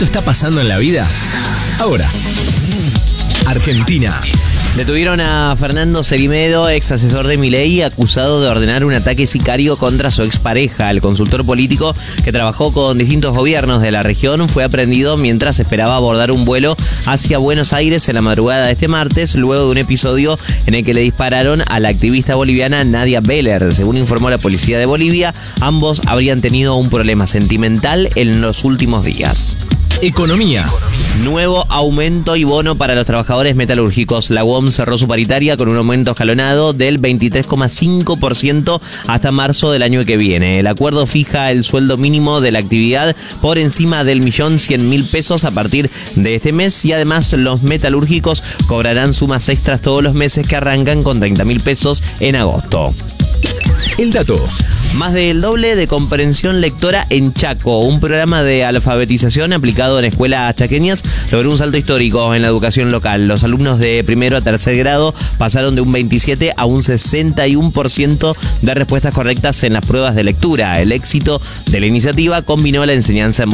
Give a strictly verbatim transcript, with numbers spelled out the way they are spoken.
esto está pasando en la vida? Ahora, Argentina. Detuvieron a Fernando Cerimedo, ex asesor de Milei, acusado de ordenar un ataque sicario contra su expareja. El consultor político, que trabajó con distintos gobiernos de la región, fue aprendido mientras esperaba abordar un vuelo hacia Buenos Aires en la madrugada de este martes, luego de un episodio en el que le dispararon a la activista boliviana Nadia Beller. Según informó la policía de Bolivia, ambos habrían tenido un problema sentimental en los últimos días. Economía. Nuevo aumento y bono para los trabajadores metalúrgicos. La U O M cerró su paritaria con un aumento escalonado del veintitrés coma cinco por ciento hasta marzo del año que viene. El acuerdo fija el sueldo mínimo de la actividad por encima del millón cien mil pesos a partir de este mes, y además los metalúrgicos cobrarán sumas extras todos los meses que arrancan con treinta mil pesos en agosto. El dato. Más del doble de comprensión lectora en Chaco. Un programa de alfabetización aplicado en escuelas chaqueñas logró un salto histórico en la educación local. Los alumnos de primero a tercer grado pasaron de un veintisiete a un sesenta y uno por ciento de respuestas correctas en las pruebas de lectura. El éxito de la iniciativa combinó la enseñanza